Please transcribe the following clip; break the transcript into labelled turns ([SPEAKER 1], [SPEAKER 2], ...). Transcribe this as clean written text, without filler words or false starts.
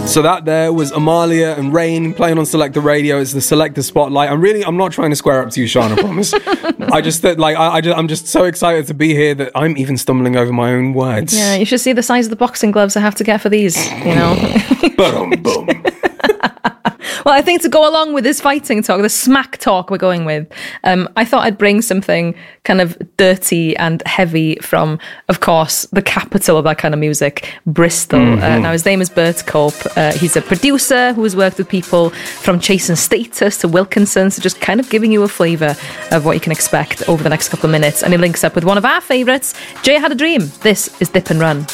[SPEAKER 1] So that there was Amalia and Rain playing on Selector Radio. It's the Selector Spotlight. I'm not trying to square up to you, Sean, I promise. I'm just so excited to be here that I'm even stumbling over my own words.
[SPEAKER 2] Yeah, you should see the size of the boxing gloves I have to get for these, you know.
[SPEAKER 1] Boom.
[SPEAKER 2] Well, I think to go along with this fighting talk, the smack talk we're going with, I thought I'd bring something kind of dirty and heavy from, of course, the capital of that kind of music, Bristol. Now, his name is Bert Cope. He's a producer who has worked with people from Chasing Status to Wilkinson, so just kind of giving you a flavour of what you can expect over the next couple of minutes. And he links up with one of our favourites, Jay Had a Dream. This is Dip and Run.